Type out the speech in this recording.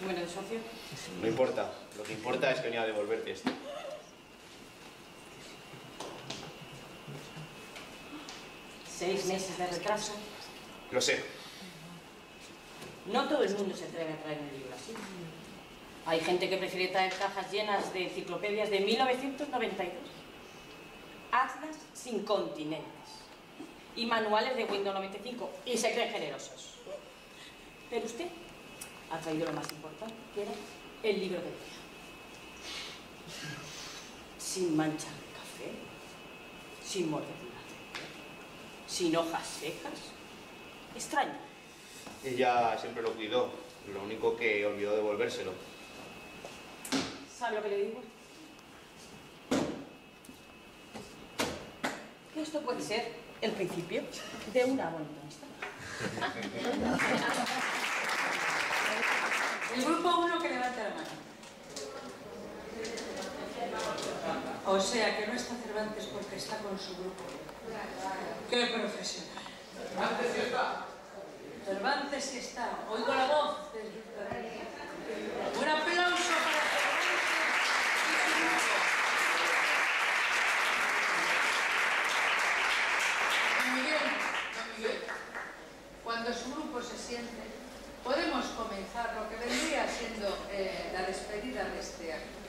Número de socio. No importa. Lo que importa es que venía a devolverte esto. ¿6 meses de retraso? Lo sé. No todo el mundo se atreve a traer un libro así. Hay gente que prefiere traer cajas llenas de enciclopedias de 1992, atlas sin continentes y manuales de Windows 95 y se creen generosos. Pero usted ha traído lo más importante, que era el libro de día. Sin mancha de café, sin mordedura, sin hojas secas. Extraño. Ella siempre lo cuidó. Lo único que olvidó devolvérselo. ¿Sabe lo que le digo? Que esto puede ser el principio de una bonita amistad. El grupo 1 que levanta la mano. O sea que no está Cervantes porque está con su grupo. ¡Qué profesional! Cervantes sí está. Cervantes sí está. Oigo la voz. Un aplauso para Cervantes y su grupo. Don Miguel, cuando su grupo se siente, podemos comenzar lo que vendría siendo la despedida de este acto.